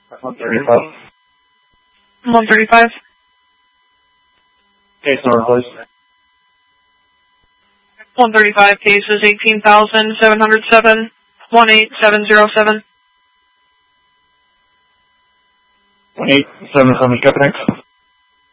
135. 135. Case number, please. 135 case is 18,707, 18707. 1877, copy, thanks.